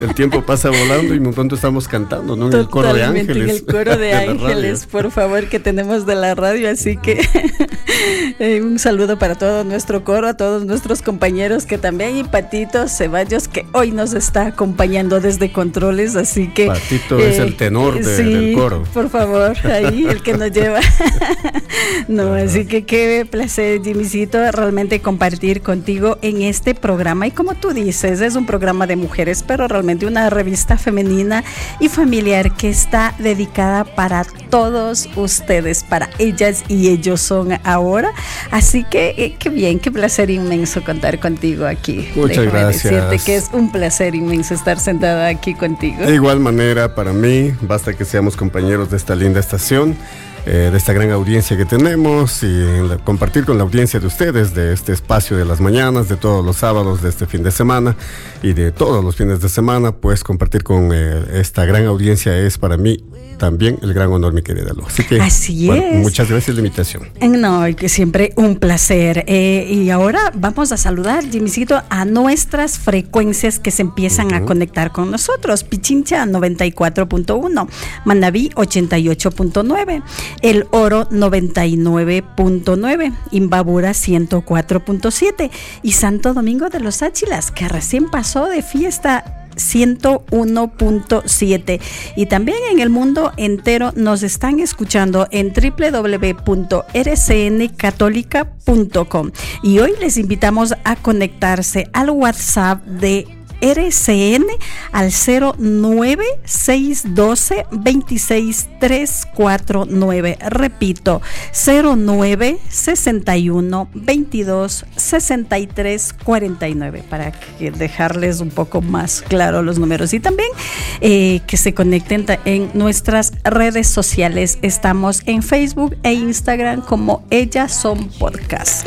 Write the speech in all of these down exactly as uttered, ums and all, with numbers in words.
El tiempo pasa volando y muy pronto estamos cantando, ¿no? En el coro de ángeles. En el coro de, de ángeles, por favor, que tenemos de la radio. Así que eh, un saludo para todo nuestro coro, a todos nuestros compañeros que también, y Patito Ceballos, que hoy nos está acompañando desde Controles. Así que Patito eh, es el tenor de, sí, del coro. Por favor, ahí el que nos lleva. No, uh-huh. Así que qué placer, Jimmycito, realmente compartir contigo en este programa. Y como tú dices, es un programa de mujeres, pero realmente una revista femenina y familiar que está dedicada para todos ustedes, para ellas y ellos son ahora. Así que eh, qué bien, qué placer inmenso contar contigo aquí. Muchas Déjame gracias. decirte que es un placer inmenso estar sentada aquí contigo. De igual manera para mí, basta que seamos compañeros de esta linda estación. Eh, de esta gran audiencia que tenemos y la, compartir con la audiencia de ustedes de este espacio de las mañanas, de todos los sábados de este fin de semana y de todos los fines de semana, pues compartir con eh, esta gran audiencia es para mí también el gran honor, mi querida Lu. Así que Así bueno, es. Muchas gracias por la invitación. No, que siempre un placer. Eh, y ahora vamos a saludar, Jimmycito, a nuestras frecuencias que se empiezan uh-huh. a conectar con nosotros. Pichincha noventa y cuatro punto uno, Manabí ochenta y ocho punto nueve, El Oro noventa y nueve punto nueve, Imbabura ciento cuatro punto siete y Santo Domingo de los Áchilas, que recién pasó de fiesta, ciento uno punto siete. Y también en el mundo entero nos están escuchando en doble u doble u doble u punto r c n católica punto com. Y hoy les invitamos a conectarse al WhatsApp de R C N al cero nueve seis uno dos dos seis tres cuatro nueve. Repito, cero nueve seis uno veintidós sesenta y tres cuarenta y nueve, para que dejarles un poco más claro los números. Y también eh, que se conecten en nuestras redes sociales. Estamos en Facebook e Instagram como Ellas Son Podcast.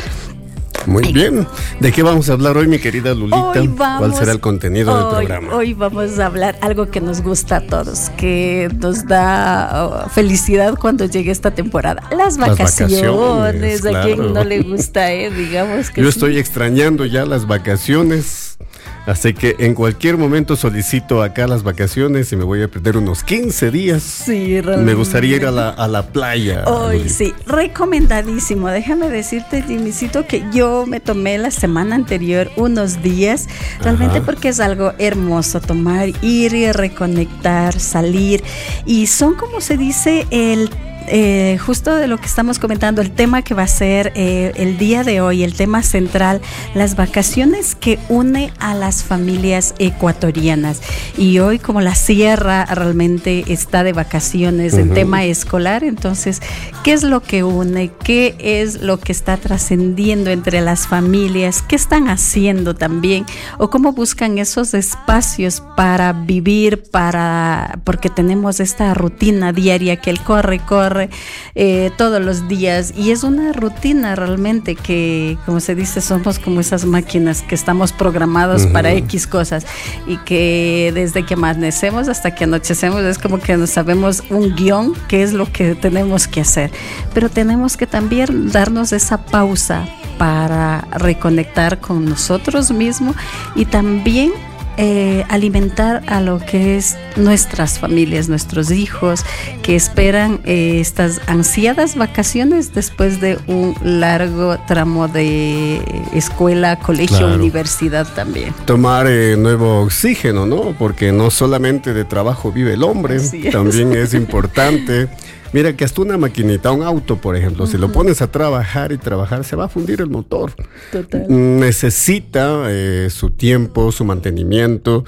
Muy bien. ¿De qué vamos a hablar hoy, mi querida Lulita? Hoy vamos, ¿Cuál será el contenido hoy, del programa? Hoy vamos a hablar algo que nos gusta a todos, que nos da oh, felicidad cuando llegue esta temporada. Las vacaciones. Las vacaciones, a claro. Quien no le gusta, eh, digamos que Yo sí. Estoy extrañando ya las vacaciones. Así que en cualquier momento solicito acá las vacaciones y me voy a perder unos quince días. Sí, realmente. Me gustaría ir a la, a la playa. Hoy Luli. Sí, recomendadísimo. Déjame decirte, Jimmycito, que yo me tomé la semana anterior unos días, realmente Ajá. porque es algo hermoso tomar, ir y reconectar, salir. Y son, como se dice, el Eh, justo de lo que estamos comentando, el tema que va a ser eh, el día de hoy, el tema central, las vacaciones que une a las familias ecuatorianas. Y hoy, como la sierra realmente está de vacaciones uh-huh. en tema escolar, entonces, ¿qué es lo que une? ¿Qué es lo que está trascendiendo entre las familias? ¿Qué están haciendo también? ¿O cómo buscan esos espacios para vivir, para porque tenemos esta rutina diaria que el corre, corre Eh, todos los días, y es una rutina realmente que, como se dice, somos como esas máquinas que estamos programados uh-huh. para X cosas, y que desde que amanecemos hasta que anochecemos es como que no sabemos un guión, qué es lo que tenemos que hacer, pero tenemos que también darnos esa pausa para reconectar con nosotros mismos y también Eh, alimentar a lo que es nuestras familias, nuestros hijos, que esperan eh, estas ansiadas vacaciones después de un largo tramo de escuela, colegio, claro. universidad también. Tomar eh, nuevo oxígeno, ¿no? Porque no solamente de trabajo vive el hombre, es. también es importante. Mira que hasta una maquinita, un auto, por ejemplo, uh-huh. si lo pones a trabajar y trabajar, se va a fundir el motor. Total. Necesita eh, su tiempo, su mantenimiento,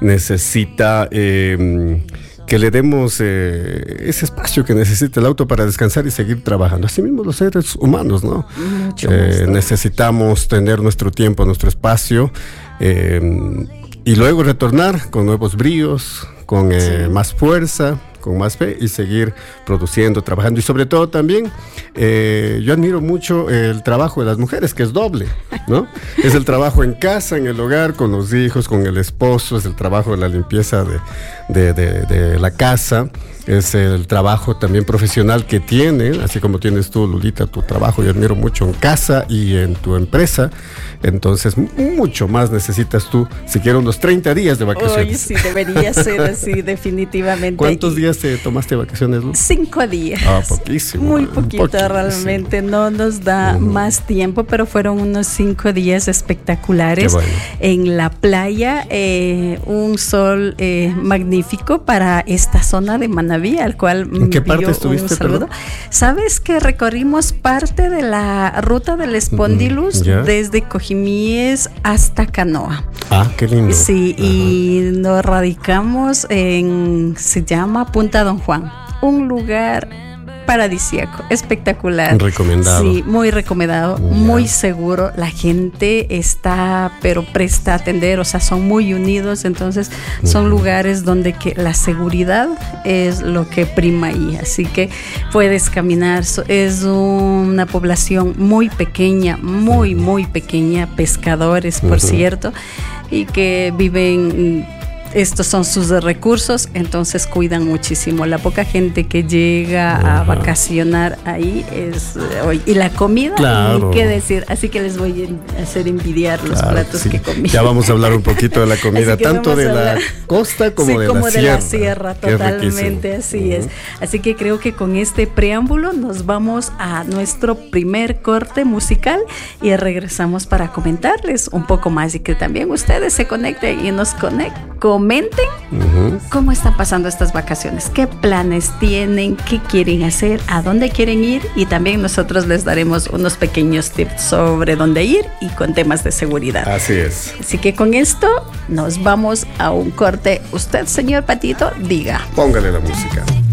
necesita eh, que le demos eh, ese espacio que necesita el auto para descansar y seguir trabajando. Así mismo los seres humanos, ¿no? Mucho eh, necesitamos tener nuestro tiempo, nuestro espacio, eh, y luego retornar con nuevos bríos, con eh, sí. más fuerza, con más fe y seguir produciendo, trabajando. Y sobre todo también, eh, yo admiro mucho el trabajo de las mujeres, que es doble, ¿no? Es el trabajo en casa, en el hogar, con los hijos, con el esposo, es el trabajo de la limpieza de, de, de, de la casa, es el trabajo también profesional que tiene, así como tienes tú, Lulita, tu trabajo, yo admiro mucho en casa y en tu empresa. Entonces, mucho más necesitas tú, si quieres unos treinta días de vacaciones. Hoy sí, debería ser así, definitivamente. ¿Cuántos días te tomaste vacaciones, Lu? Cinco días. Ah, poquísimo. Muy poquito, poquísimo. Realmente, no nos da uh-huh. más tiempo, pero fueron unos cinco días espectaculares. Qué bueno. En la playa, eh, un sol eh, magnífico para esta zona de Manabí, al cual ¿En qué parte estuviste, un saludo. Perdón? ¿Sabes que recorrimos parte de la ruta del Spondylus ¿Ya? desde Cojimíes hasta Canoa? Ah, qué lindo. Sí, Ajá. y nos radicamos en, se llama Punta Don Juan, un lugar paradisíaco, espectacular. Recomendado. Sí, muy recomendado, yeah. muy seguro. La gente está, pero presta a atender, o sea, son muy unidos, entonces son uh-huh. lugares donde que la seguridad es lo que prima ahí. Así que puedes caminar. Es una población muy pequeña, muy, muy pequeña, pescadores, por uh-huh. cierto, y que viven. Estos son sus recursos, entonces cuidan muchísimo. La poca gente que llega a uh-huh. vacacionar ahí es hoy. Y la comida, claro. ni qué decir. Así que les voy a hacer envidiar los claro, platos sí. que comí. Ya vamos a hablar un poquito de la comida, tanto de la costa como sí, de como la de sierra. la sierra, totalmente, así uh-huh. es. Así que creo que con este preámbulo nos vamos a nuestro primer corte musical y regresamos para comentarles un poco más y que también ustedes se conecten y nos conecten. Comenten uh-huh. cómo están pasando estas vacaciones, qué planes tienen, qué quieren hacer, a dónde quieren ir, y también nosotros les daremos unos pequeños tips sobre dónde ir y con temas de seguridad. Así es. Así que con esto nos vamos a un corte. Usted, señor Patito, diga. Póngale la música.